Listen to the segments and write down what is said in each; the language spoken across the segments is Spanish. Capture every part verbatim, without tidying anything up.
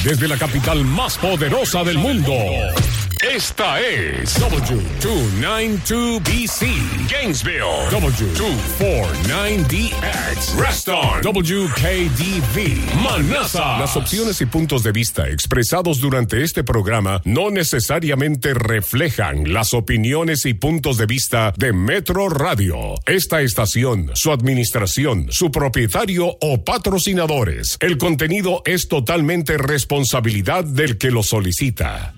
desde la capital más poderosa del mundo. Esta es W doscientos noventa y dos B C, Gainesville, W doscientos cuarenta y nueve D X, Reston, W K D V, Manassas. Las opciones y puntos de vista expresados durante este programa no necesariamente reflejan las opiniones y puntos de vista de Metro Radio, esta estación, su administración, su propietario o patrocinadores. El contenido es totalmente responsabilidad del que lo solicita.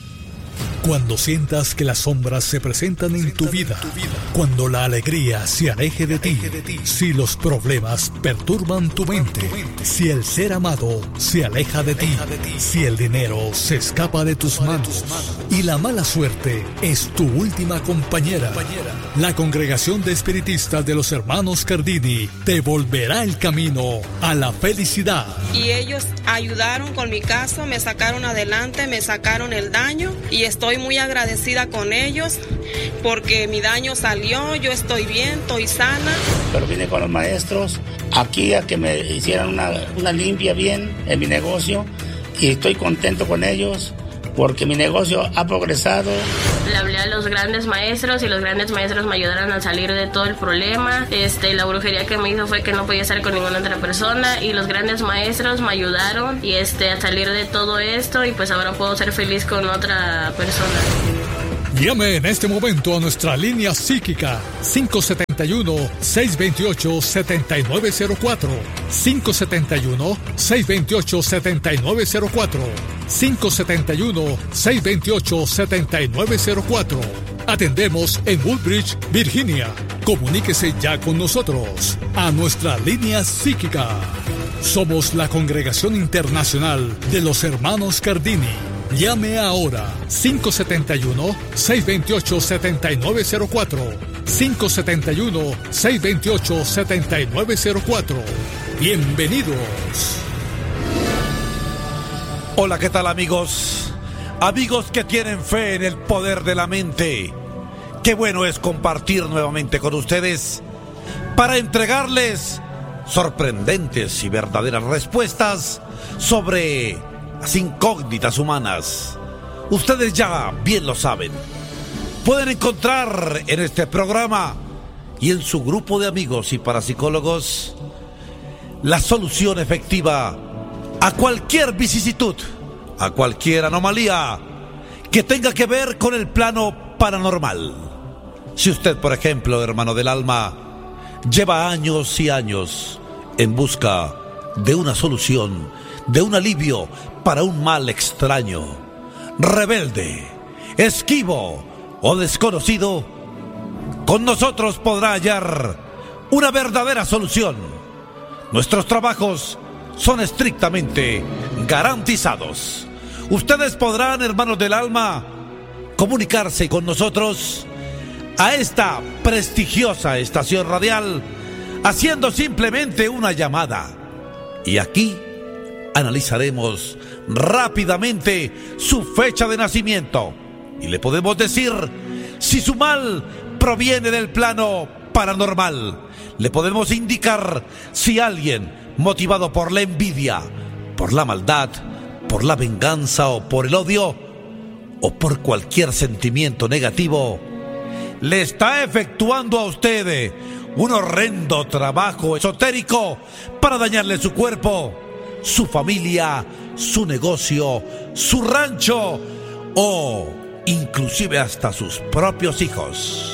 Cuando sientas que las sombras se presentan en tu vida, cuando la alegría se aleje de ti, si los problemas perturban tu mente, si el ser amado se aleja de ti, si el dinero se escapa de tus manos y la mala suerte es tu última compañera, la Congregación de Espiritistas de los Hermanos Cardini te volverá el camino a la felicidad. Y ellos ayudaron con mi caso, me sacaron adelante, me sacaron el daño y estoy muy agradecida con ellos porque mi daño salió, yo estoy bien, estoy sana. Pero vine con los maestros aquí a que me hicieran una, una limpia bien en mi negocio y estoy contento con ellos porque mi negocio ha progresado. Le hablé a los grandes maestros y los grandes maestros me ayudaron a salir de todo el problema. Este, la brujería que me hizo fue que no podía estar con ninguna otra persona y los grandes maestros me ayudaron y este, a salir de todo esto y pues ahora puedo ser feliz con otra persona. Llame en este momento a nuestra línea psíquica cinco siete uno, seis dos ocho, siete nueve cero cuatro, cinco siete uno, seis dos ocho, siete nueve cero cuatro, cinco siete uno, seis dos ocho, siete nueve cero cuatro. Atendemos en Woodbridge, Virginia. Comuníquese ya con nosotros a nuestra línea psíquica. Somos la Congregación Internacional de los Hermanos Cardini. Llame ahora cinco siete uno, seis dos ocho, siete nueve cero cuatro, cinco siete uno, seis dos ocho, siete nueve cero cuatro. Bienvenidos. Hola, ¿qué tal, amigos? Amigos que tienen fe en el poder de la mente. Qué bueno es compartir nuevamente con ustedes para entregarles sorprendentes y verdaderas respuestas sobre las incógnitas humanas. Ustedes ya bien lo saben. Pueden encontrar en este programa y en su grupo de amigos y parapsicólogos la solución efectiva a cualquier vicisitud, a cualquier anomalía que tenga que ver con el plano paranormal. Si usted, por ejemplo, hermano del alma, lleva años y años en busca de una solución, de un alivio para un mal extraño, rebelde, esquivo o desconocido, con nosotros podrá hallar una verdadera solución. Nuestros trabajos son estrictamente garantizados. Ustedes podrán, hermanos del alma, comunicarse con nosotros a esta prestigiosa estación radial haciendo simplemente una llamada. Y aquí analizaremos rápidamente su fecha de nacimiento y le podemos decir si su mal proviene del plano paranormal. Le podemos indicar si alguien, motivado por la envidia, por la maldad, por la venganza o por el odio, o por cualquier sentimiento negativo, le está efectuando a usted un horrendo trabajo esotérico para dañarle su cuerpo, su familia, su negocio, su rancho o inclusive hasta sus propios hijos.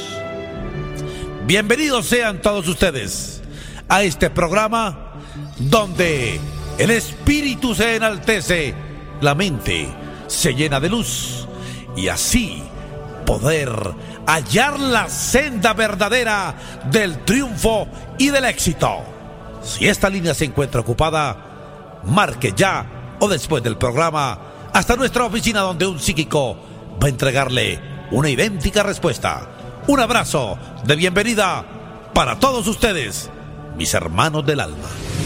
Bienvenidos sean todos ustedes a este programa donde el espíritu se enaltece, la mente se llena de luz y así poder hallar la senda verdadera del triunfo y del éxito. Si esta línea se encuentra ocupada, marque ya o después del programa hasta nuestra oficina donde un psíquico va a entregarle una idéntica respuesta. Un abrazo de bienvenida para todos ustedes, mis hermanos del alma.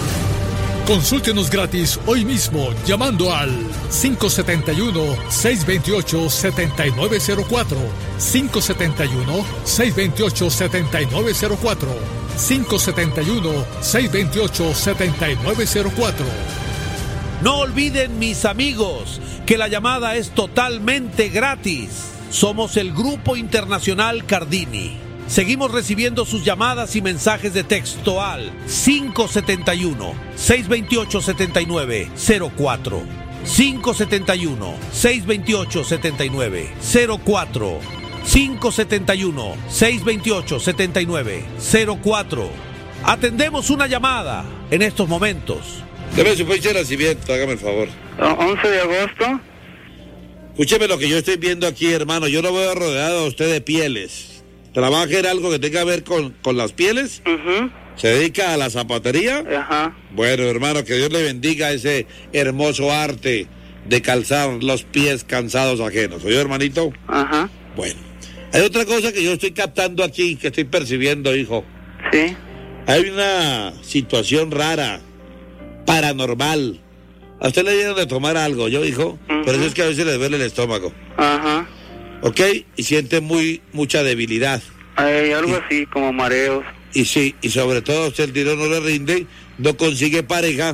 Consúltenos gratis hoy mismo llamando al cinco siete uno, seis dos ocho, siete nueve cero cuatro, cinco siete uno, seis dos ocho, siete nueve cero cuatro, cinco siete uno, seis dos ocho, siete nueve cero cuatro. No olviden, mis amigos, que la llamada es totalmente gratis. Somos el Grupo Internacional Cardini. Seguimos recibiendo sus llamadas y mensajes de texto al cinco siete uno, seis dos ocho, siete nueve cero cuatro. cinco siete uno, seis dos ocho, siete nueve cero cuatro. cinco siete uno, seis dos ocho, siete nueve cero cuatro. Atendemos una llamada en estos momentos. Deme su fecha de nacimiento, hágame el favor. once de agosto. Escúcheme lo que yo estoy viendo aquí, hermano. Yo lo veo rodeado a usted de pieles. ¿Trabaja en algo que tenga que ver con, con las pieles? Uh-huh. ¿Se dedica a la zapatería? Ajá. Bueno, hermano, que Dios le bendiga ese hermoso arte de calzar los pies cansados ajenos. ¿Oye, hermanito? Ajá. Bueno, hay otra cosa que yo estoy captando aquí, que estoy percibiendo, hijo. Sí. Hay una situación rara, paranormal. A usted le dieron de tomar algo, yo, hijo. Uh-huh. Por eso es que a veces le duele el estómago. Ajá. ¿Ok? Y siente muy mucha debilidad. Hay algo y, así, como mareos. Y sí, y sobre todo a usted el dinero no le rinde, no consigue pareja.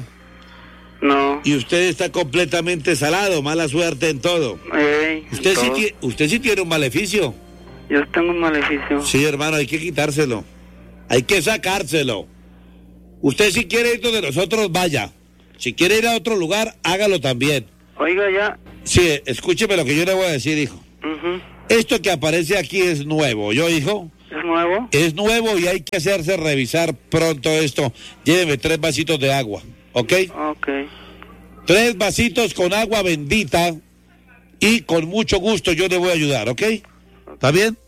No. Y usted está completamente salado, mala suerte en todo. Ey, usted, todo. Sí tiene, usted sí tiene un maleficio. Yo tengo un maleficio. Sí, hermano, hay que quitárselo. Hay que sacárselo. Usted si quiere ir donde nosotros, vaya. Si quiere ir a otro lugar, hágalo también. Oiga, ya. Sí, escúcheme lo que yo le voy a decir, hijo. Uh-huh. Esto que aparece aquí es nuevo, ¿yo, hijo? ¿Es nuevo? Es nuevo y hay que hacerse revisar pronto esto. Lléveme tres vasitos de agua, ¿ok? Ok. Tres vasitos con agua bendita y con mucho gusto yo le voy a ayudar, ¿ok? ¿Está bien?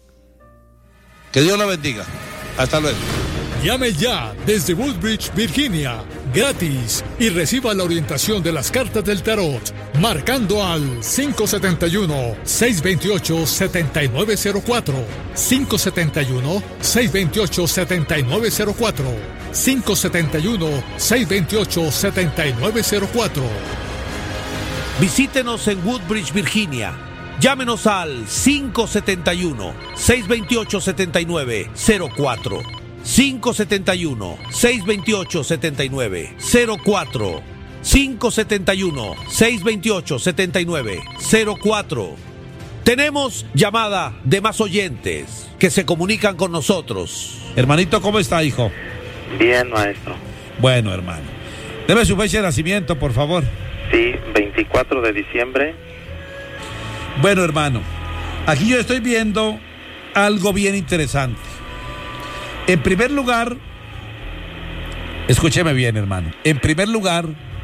Que Dios la bendiga. Hasta luego. Llame ya desde Woodbridge, Virginia, gratis, y reciba la orientación de las cartas del tarot, marcando al cinco siete uno, seis dos ocho, siete nueve cero cuatro, cinco siete uno, seis dos ocho, siete nueve cero cuatro, cinco siete uno, seis dos ocho, siete nueve cero cuatro. Visítenos en Woodbridge, Virginia. Llámenos al cinco siete uno, seis dos ocho, siete nueve cero cuatro. cinco siete uno, seis dos ocho, siete nueve cero cuatro. cinco siete uno, seis dos ocho, siete nueve cero cuatro. Tenemos llamada de más oyentes que se comunican con nosotros. Hermanito, ¿cómo está, hijo? Bien, maestro. Bueno, hermano. Deme su fecha de nacimiento, por favor. Sí, veinticuatro de diciembre. Bueno, hermano, aquí yo estoy viendo algo bien interesante. En primer lugar, escúcheme bien, hermano. En primer lugar,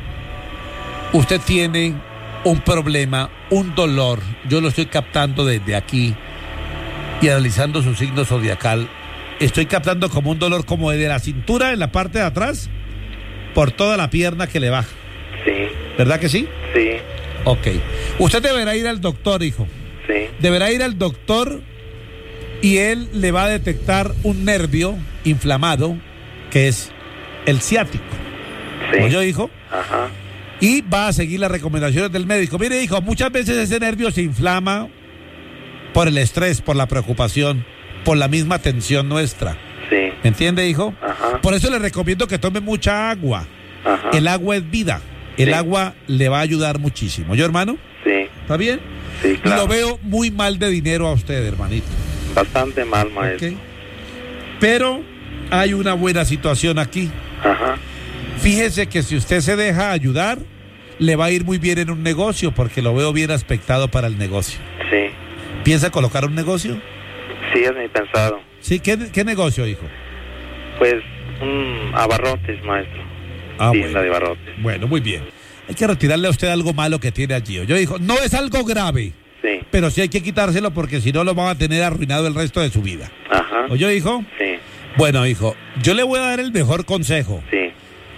usted tiene un problema, un dolor. Yo lo estoy captando desde aquí y analizando su signo zodiacal. Estoy captando como un dolor como de la cintura en la parte de atrás por toda la pierna que le baja. Sí. ¿Verdad que sí? Sí. Ok. Usted deberá ir al doctor, hijo. Sí. Deberá ir al doctor y él le va a detectar un nervio inflamado que es el ciático. Sí. ¿Oyó, hijo? Ajá. Y va a seguir las recomendaciones del médico. Mire, hijo, muchas veces ese nervio se inflama por el estrés, por la preocupación, por la misma tensión nuestra. Sí. ¿Me entiende, hijo? Ajá. Por eso le recomiendo que tome mucha agua. Ajá. El agua es vida. El Sí. agua le va a ayudar muchísimo. ¿Yo, hermano? Sí. ¿Está bien? Sí, claro. Y lo veo muy mal de dinero a usted, hermanito. Bastante mal, maestro. Ok. Pero hay una buena situación aquí. Ajá. Fíjese que si usted se deja ayudar, le va a ir muy bien en un negocio, porque lo veo bien aspectado para el negocio. Sí. ¿Piensa colocar un negocio? Sí, es mi pensado. Sí, ¿qué, qué negocio, hijo? Pues, un abarrotes, maestro. Ah, Tienda bueno. de abarrotes. Bueno, muy bien. Hay que retirarle a usted algo malo que tiene allí. Yo dijo, no es algo grave, Sí. pero sí hay que quitárselo porque si no lo van a tener arruinado el resto de su vida. Ajá. ¿Oyó, hijo? Sí. Bueno, hijo, yo le voy a dar el mejor consejo. Sí.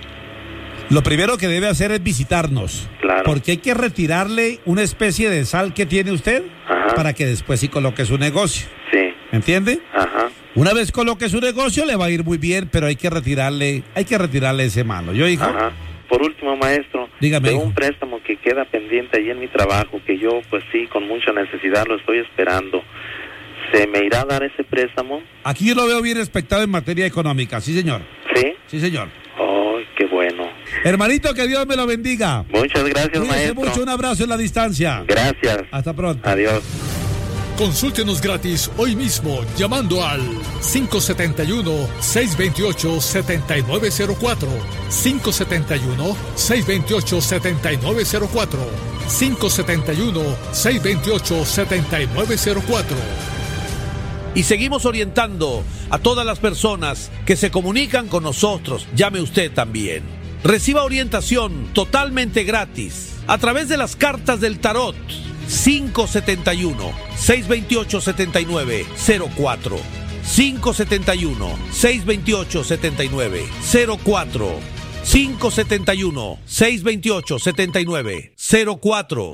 Lo primero que debe hacer es visitarnos. Claro. Porque hay que retirarle una especie de sal que tiene usted Ajá. para que después sí coloque su negocio. Sí. ¿Entiende? Ajá. Una vez coloque su negocio le va a ir muy bien, pero hay que retirarle, hay que retirarle ese malo. ¿Yo, hijo? Ajá. Por último, maestro, Dígame, de hijo. un préstamo que queda pendiente ahí en mi trabajo, que yo, pues sí, con mucha necesidad lo estoy esperando. ¿Se me irá a dar ese préstamo? Aquí yo lo veo bien expectado en materia económica, sí, señor. ¿Sí? Sí, señor. ¡Oh, qué bueno! Hermanito, que Dios me lo bendiga. Muchas gracias, Cuídese maestro. mucho, un abrazo en la distancia. Gracias. Hasta pronto. Adiós. Consúltenos gratis hoy mismo llamando al cinco siete uno, seis dos ocho, siete nueve cero cuatro, cinco siete uno, seis dos ocho, siete nueve cero cuatro, cinco siete uno, seis dos ocho, siete nueve cero cuatro. Y seguimos orientando a todas las personas que se comunican con nosotros. Llame usted también. Reciba orientación totalmente gratis a través de las cartas del tarot. cinco siete uno, seis dos ocho, siete nueve cero cuatro, cinco siete uno, seis dos ocho, siete nueve cero cuatro, cinco siete uno, seis dos ocho, siete nueve cero cuatro.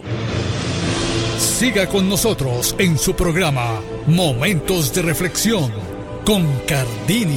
Siga con nosotros en su programa Momentos de Reflexión con Cardini.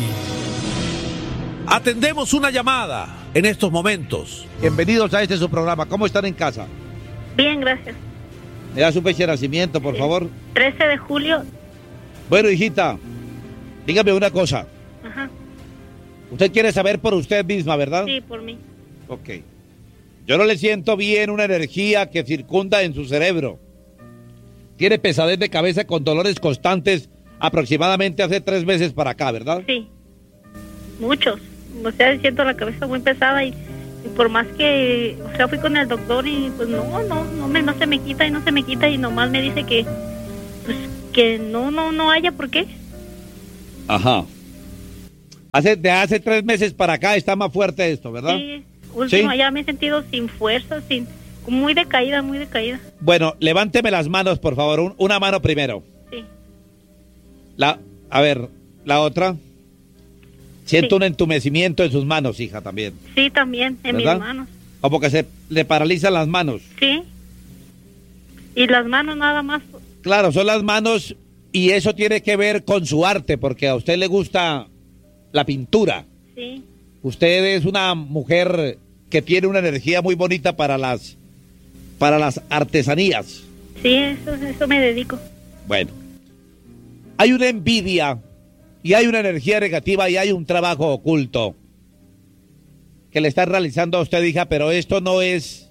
Atendemos una llamada en estos momentos. Bienvenidos a este su programa. ¿Cómo están en casa? Bien, gracias. ¿Me da su fecha de nacimiento, por favor? trece de julio. Bueno, hijita, dígame una cosa. Ajá. Usted quiere saber por usted misma, ¿verdad? Sí, por mí. Ok. Yo no le siento bien una energía que circunda en su cerebro. Tiene pesadez de cabeza con dolores constantes aproximadamente hace tres meses para acá, ¿verdad? Sí. Muchos. O sea, siento la cabeza muy pesada y, y por más que, o sea, fui con el doctor y pues no, no, no me, no se me quita y no se me quita y nomás me dice que, pues, que no, no, no haya por qué. Ajá. Hace, de hace tres meses para acá está más fuerte esto, ¿verdad? Sí. Último, ¿Sí? ya me he sentido sin fuerza, sin, muy decaída, muy decaída. Bueno, levánteme las manos, por favor. Un, una mano primero. Sí. La, a ver, la otra. Siento Sí. un entumecimiento en sus manos, hija, también. Sí, también, en ¿Verdad? mis manos. Como que se le paralizan las manos. Sí. Y las manos nada más. Claro, son las manos y eso tiene que ver con su arte, porque a usted le gusta la pintura. Sí. Usted es una mujer que tiene una energía muy bonita para las, para las artesanías. Sí, eso, eso me dedico. Bueno, hay una envidia y hay una energía negativa y hay un trabajo oculto que le está realizando a usted, hija, pero esto no es,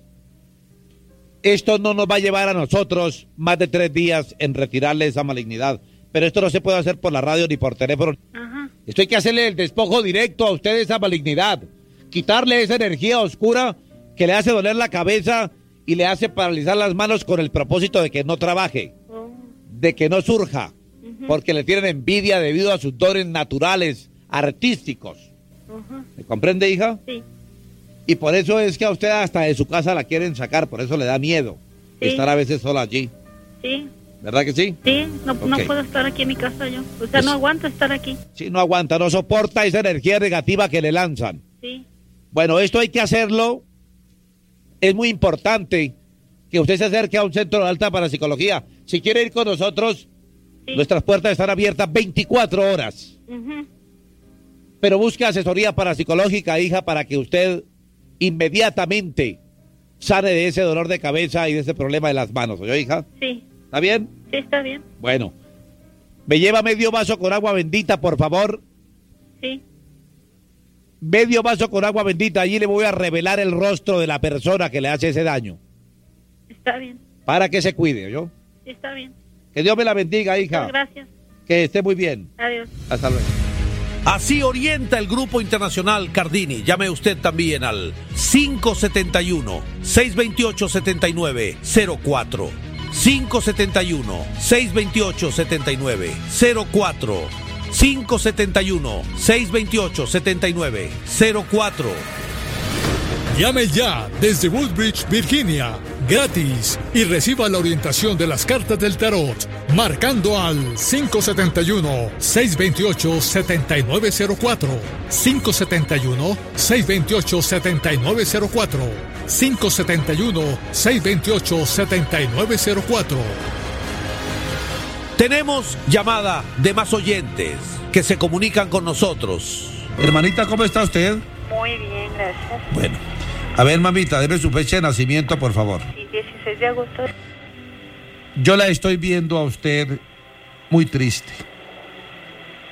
esto no nos va a llevar a nosotros más de tres días en retirarle esa malignidad, pero esto no se puede hacer por la radio ni por teléfono. Ajá. Esto hay que hacerle el despojo directo a usted de esa malignidad, quitarle esa energía oscura que le hace doler la cabeza y le hace paralizar las manos con el propósito de que no trabaje, Oh. de que no surja, Ujú. porque le tienen envidia debido a sus dones naturales, artísticos. Ajá. ¿Me comprende, hija? Sí. Y por eso es que a usted hasta de su casa la quieren sacar, por eso le da miedo Sí. estar a veces sola allí. Sí. ¿Verdad que sí? Sí, no, no Ok. puedo estar aquí en mi casa yo. O sea, Es- no aguanto estar aquí. Sí, no aguanta, no soporta esa energía negativa que le lanzan. Sí. Bueno, esto hay que hacerlo. Es muy importante que usted se acerque a un centro de alta parapsicología. Si quiere ir con nosotros, Sí. nuestras puertas están abiertas veinticuatro horas. Ujú. Pero busque asesoría parapsicológica, hija, para que usted inmediatamente sane de ese dolor de cabeza y de ese problema de las manos. ¿Oye, hija? Sí. ¿Está bien? Sí, está bien. Bueno. ¿Me lleva medio vaso con agua bendita, por favor? Sí. Medio vaso con agua bendita. Allí le voy a revelar el rostro de la persona que le hace ese daño. Está bien. Para que se cuide, ¿yo? Sí, está bien. Que Dios me la bendiga, hija. Muchas gracias. Que esté muy bien. Adiós. Hasta luego. Así orienta el Grupo Internacional Cardini. Llame usted también al cinco siete uno, seis dos ocho, siete nueve cero cuatro. cinco siete uno, seis dos ocho, siete nueve cero cuatro. cinco siete uno, seis dos ocho, siete nueve cero cuatro. Llame ya desde Woodbridge, Virginia, gratis, y reciba la orientación de las cartas del tarot, marcando al cinco siete uno, seis dos ocho, siete nueve cero cuatro, cinco siete uno, seis dos ocho, siete nueve cero cuatro, cinco siete uno, seis dos ocho, siete nueve cero cuatro. Tenemos llamada de más oyentes que se comunican con nosotros. Hermanita, ¿cómo está usted? Muy bien, gracias. Bueno, a ver, mamita, deme su fecha de nacimiento, por favor. Sí, dieciséis de agosto. Yo la estoy viendo a usted muy triste.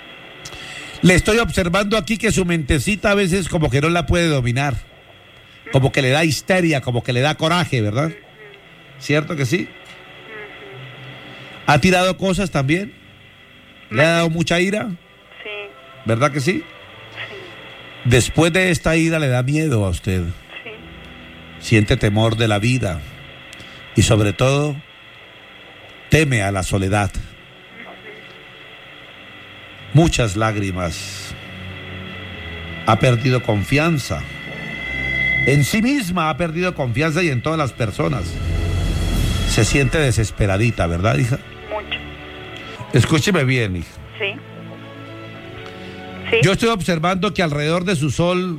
Le estoy observando aquí que su mentecita a veces como que no la puede dominar. como que le da histeria, como que le da coraje, ¿verdad? Uh-huh. ¿Cierto que sí? Uh-huh. ¿Ha tirado cosas también? ¿Le uh-huh. ha dado mucha ira? Sí. ¿Verdad que sí? Sí. Después de esta ira le da miedo a usted. Sí. Siente temor de la vida y sobre todo teme a la soledad. Muchas lágrimas. Ha perdido confianza. En sí misma ha perdido confianza y en todas las personas. Se siente desesperadita, ¿verdad, hija? Mucho. Escúcheme bien, hija. Sí. Sí. Yo estoy observando que alrededor de su sol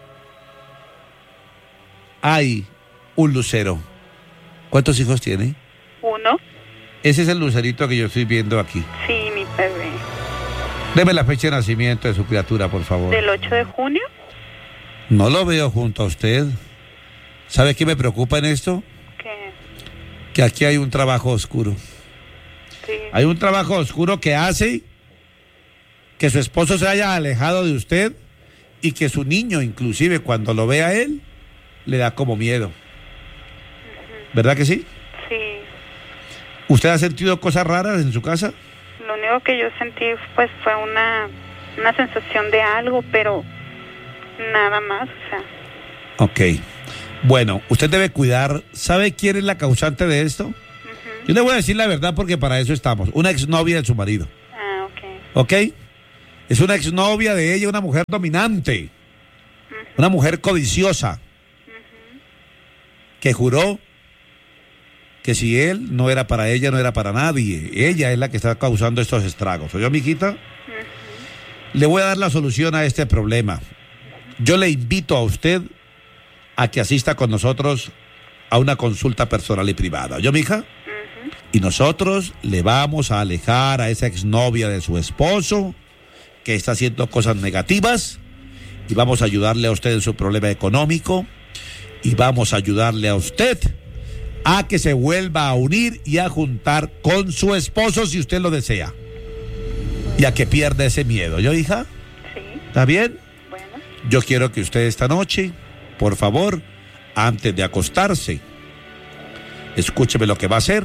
hay un lucero. ¿Cuántos hijos tiene? Uno. Ese es el lucerito que yo estoy viendo aquí. Sí, mi bebé. Deme la fecha de nacimiento de su criatura, por favor. ¿Del ocho de junio? No lo veo junto a usted. ¿Sabe qué me preocupa en esto? ¿Qué? Que aquí hay un trabajo oscuro. Sí. Hay un trabajo oscuro que hace que su esposo se haya alejado de usted y que su niño, inclusive, cuando lo ve a él, le da como miedo. Uh-huh. ¿Verdad que sí? Sí. ¿Usted ha sentido cosas raras en su casa? Lo único que yo sentí pues fue una, una sensación de algo, pero nada más, o sea. Ok. Bueno, usted debe cuidar. ¿Sabe quién es la causante de esto? Uh-huh. Yo le voy a decir la verdad porque para eso estamos. Una exnovia de su marido. Ah, ok. ¿Ok? Es una exnovia de ella, una mujer dominante. Uh-huh. Una mujer codiciosa. Uh-huh. Que juró que si él no era para ella, no era para nadie. Ella es la que está causando estos estragos. ¿Oyó, mijita? Uh-huh. Le voy a dar la solución a este problema. Yo le invito a usted a que asista con nosotros a una consulta personal y privada. ¿Oyó, mija? Uh-huh. Y nosotros le vamos a alejar a esa exnovia de su esposo que está haciendo cosas negativas y vamos a ayudarle a usted en su problema económico y vamos a ayudarle a usted a que se vuelva a unir y a juntar con su esposo si usted lo desea. Y a que pierda ese miedo. ¿Yo, hija? Sí. ¿Está bien? Bueno. Yo quiero que usted esta noche, por favor, antes de acostarse, escúcheme lo que va a hacer.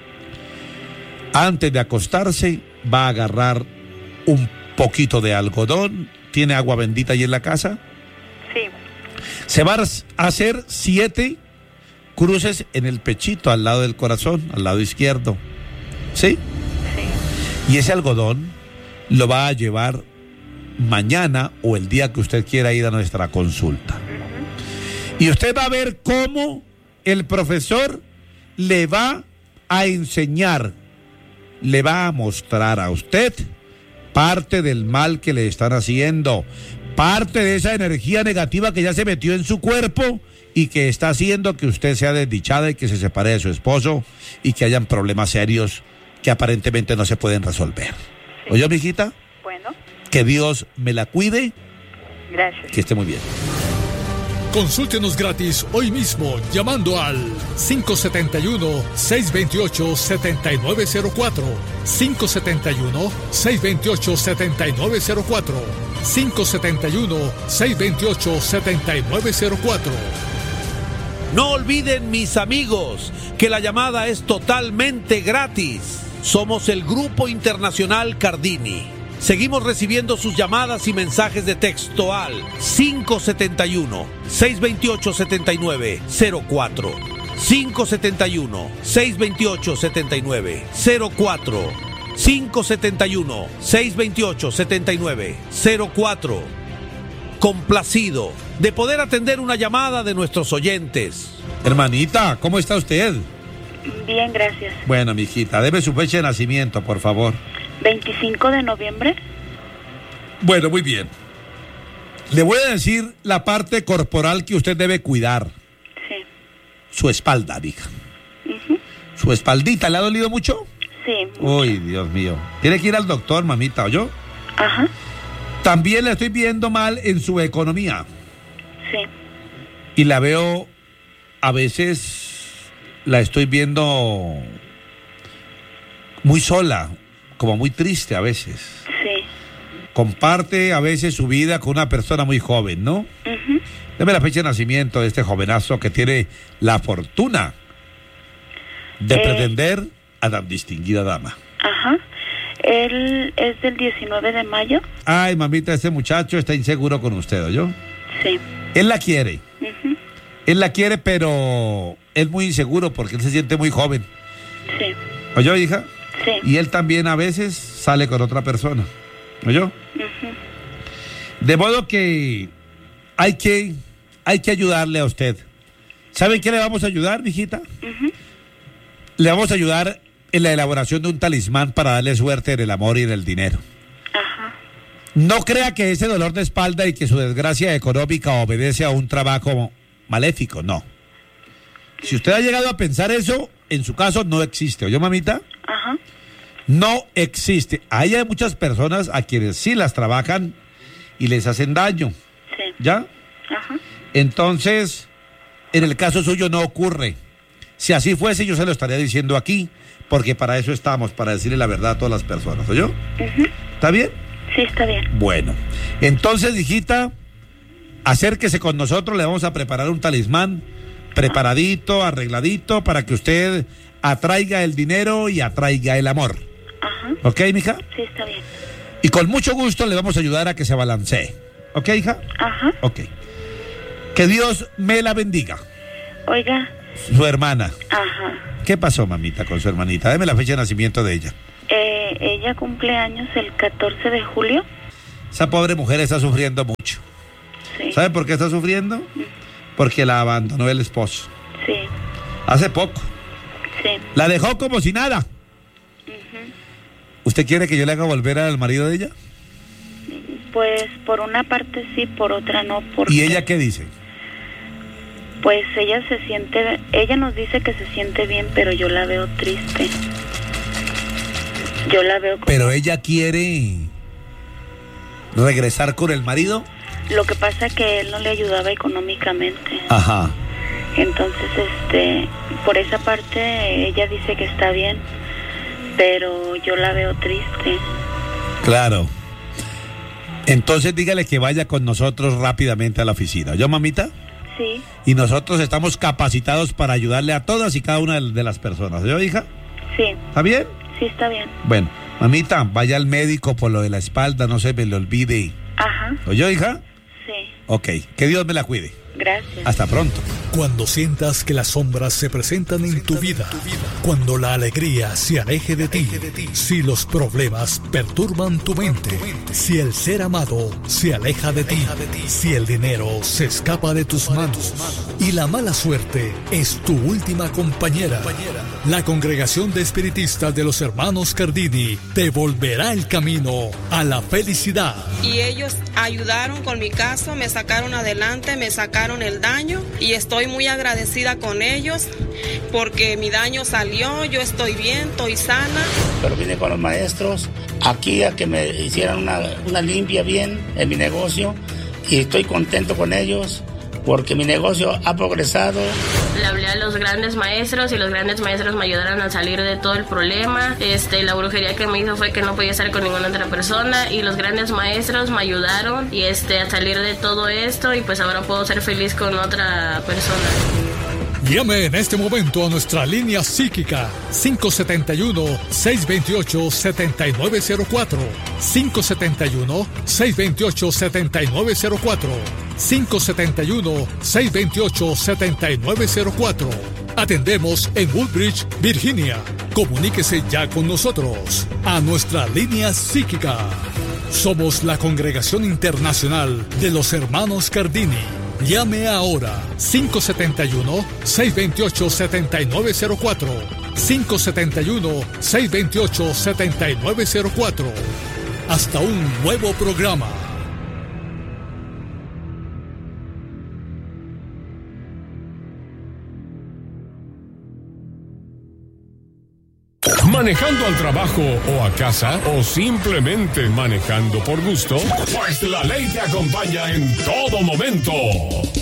Antes de acostarse, va a agarrar un poquito de algodón. ¿Tiene agua bendita ahí en la casa? Sí. Se va a hacer siete cruces en el pechito, al lado del corazón, al lado izquierdo. ¿Sí? Sí. Y ese algodón lo va a llevar mañana o el día que usted quiera ir a nuestra consulta. Uh-huh. Y usted va a ver cómo el profesor le va a enseñar, le va a mostrar a usted parte del mal que le están haciendo, parte de esa energía negativa que ya se metió en su cuerpo y que está haciendo que usted sea desdichada y que se separe de su esposo y que hayan problemas serios que aparentemente no se pueden resolver. Sí. ¿Oyó, mijita? Bueno. Que Dios me la cuide. Gracias. Que esté muy bien. Consúltenos gratis hoy mismo llamando al cinco siete uno, seis dos ocho, siete nueve cero cuatro, cinco siete uno, seis dos ocho, siete nueve cero cuatro, cinco siete uno, seis dos ocho, siete nueve cero cuatro. No olviden, mis amigos, que la llamada es totalmente gratis. Somos el Grupo Internacional Cardini. Seguimos recibiendo sus llamadas y mensajes de texto al cinco siete uno, seis dos ocho, siete nueve cero cuatro, cinco siete uno, seis dos ocho, siete nueve cero cuatro, cinco siete uno, seis dos ocho, siete nueve cero cuatro. Complacido de poder atender una llamada de nuestros oyentes. Hermanita, ¿cómo está usted? Bien, gracias. Bueno, mijita, debe su fecha de nacimiento, por favor. veinticinco de noviembre. Bueno, muy bien. Le voy a decir la parte corporal que usted debe cuidar. Sí. Su espalda, hija. Uh-huh. ¿Su espaldita le ha dolido mucho? Sí. Uy, Dios mío. Tiene que ir al doctor, mamita, ¿oyó? Ajá. También la estoy viendo mal en su economía. Sí. Y la veo, a veces, la estoy viendo muy sola, como muy triste a veces. Sí. Comparte a veces su vida con una persona muy joven, ¿no? Uh-huh. Deme la fecha de nacimiento de este jovenazo que tiene la fortuna de Eh. pretender a la distinguida dama. Ajá. Él es del diecinueve de mayo. Ay, mamita, este muchacho está inseguro con usted, ¿oyó? Sí. Él la quiere. Ujú. Él la quiere, pero es muy inseguro porque él se siente muy joven. Sí. ¿Oyó, hija? Sí. Y él también a veces sale con otra persona. ¿Oyó? Ujú. De modo que hay que hay que ayudarle a usted. ¿Saben qué le vamos a ayudar, mijita? Ujú. Le vamos a ayudar en la elaboración de un talismán para darle suerte en el amor y en el dinero. Ajá. No crea que ese dolor de espalda y que su desgracia económica obedece a un trabajo maléfico, no. Si usted ha llegado a pensar eso, en su caso no existe. ¿Oyó, mamita? Ajá. No existe. Hay muchas personas a quienes sí las trabajan y les hacen daño. Sí. ¿Ya? Ajá. Entonces, en el caso suyo no ocurre. Si así fuese, yo se lo estaría diciendo aquí, porque para eso estamos, para decirle la verdad a todas las personas. ¿Oyó? Ujú. ¿Está bien? Sí, está bien. Bueno, entonces, hijita, acérquese con nosotros, le vamos a preparar un talismán preparadito, arregladito, para que usted atraiga el dinero y atraiga el amor. Ajá. ¿Ok, mija? Sí, está bien. Y con mucho gusto le vamos a ayudar a que se balancee. ¿Ok, hija? Ajá. Ok. Que Dios me la bendiga. Oiga. Su hermana. Ajá. ¿Qué pasó, mamita, con su hermanita? Deme la fecha de nacimiento de ella. Eh, ella cumple años el catorce de julio. Esa pobre mujer está sufriendo mucho. Sí. ¿Sabe por qué está sufriendo? Porque la abandonó el esposo. Sí. Hace poco. Sí. La dejó como si nada. Ujú. ¿Usted quiere que yo le haga volver al marido de ella? Pues por una parte sí, por otra no. Porque, ¿Y ella qué dice? Pues ella se siente, ella nos dice que se siente bien, pero yo la veo triste. Yo la veo como... Pero ella quiere regresar con el marido. Lo que pasa es que él no le ayudaba económicamente. Ajá. Entonces, este, por esa parte ella dice que está bien, pero yo la veo triste. Claro. Entonces dígale que vaya con nosotros rápidamente a la oficina. ¿Yo, mamita? Sí. Y nosotros estamos capacitados para ayudarle a todas y cada una de las personas. ¿Yo, hija? Sí. ¿Está bien? Sí, está bien. Bueno, mamita, vaya al médico por lo de la espalda, no se me le olvide. Ajá. ¿Oyó, hija? Sí. Ok, que Dios me la cuide. Gracias. Hasta pronto. Cuando sientas que las sombras se presentan en tu vida, cuando la alegría se aleje de ti, si los problemas perturban tu mente, si el ser amado se aleja de ti, si el dinero se escapa de tus manos y la mala suerte es tu última compañera, la Congregación de Espiritistas de los Hermanos Cardini te volverá el camino a la felicidad. Y ellos ayudaron con mi caso, me sacaron adelante, me sacaron el daño y estoy muy agradecida con ellos porque mi daño salió, yo estoy bien, estoy sana. Pero vine con los maestros aquí a que me hicieran una, una limpia bien en mi negocio y estoy contento con ellos porque mi negocio ha progresado. Le hablé a los grandes maestros y los grandes maestros me ayudaron a salir de todo el problema. Este, la brujería que me hizo fue que no podía estar con ninguna otra persona y los grandes maestros me ayudaron y este, a salir de todo esto y pues ahora puedo ser feliz con otra persona. Llame en este momento a nuestra línea psíquica cinco siete uno, seis dos ocho, siete nueve cero cuatro, cinco siete uno, seis dos ocho, siete nueve cero cuatro, cinco siete uno, seis dos ocho, siete nueve cero cuatro. Atendemos en Woodbridge, Virginia. Comuníquese ya con nosotros a nuestra línea psíquica. Somos la Congregación Internacional de los Hermanos Cardini. Llame ahora cinco siete uno, seis dos ocho, siete nueve cero cuatro, cinco siete uno, seis dos ocho, siete nueve cero cuatro. Hasta un nuevo programa. Manejando al trabajo o a casa o simplemente manejando por gusto, pues la ley te acompaña en todo momento.